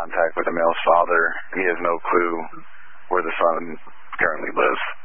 contact with the male's father. He has no clue where the son currently lives.